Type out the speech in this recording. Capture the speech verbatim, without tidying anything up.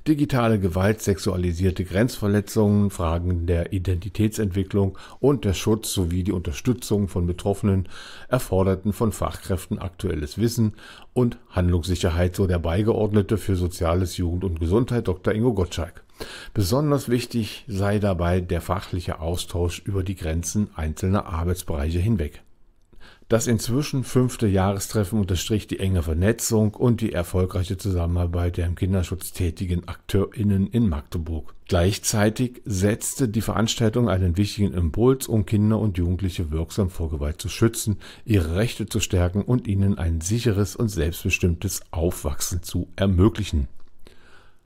Digitale Gewalt, sexualisierte Grenzverletzungen, Fragen der Identitätsentwicklung und der Schutz sowie die Unterstützung von Betroffenen erforderten von Fachkräften aktuelles Wissen und Handlungssicherheit, so der Beigeordnete für Soziales, Jugend und Gesundheit Doktor Ingo Gottschalk. Besonders wichtig sei dabei der fachliche Austausch über die Grenzen einzelner Arbeitsbereiche hinweg. Das inzwischen fünfte Jahrestreffen unterstrich die enge Vernetzung und die erfolgreiche Zusammenarbeit der im Kinderschutz tätigen AkteurInnen in Magdeburg. Gleichzeitig setzte die Veranstaltung einen wichtigen Impuls, um Kinder und Jugendliche wirksam vor Gewalt zu schützen, ihre Rechte zu stärken und ihnen ein sicheres und selbstbestimmtes Aufwachsen zu ermöglichen.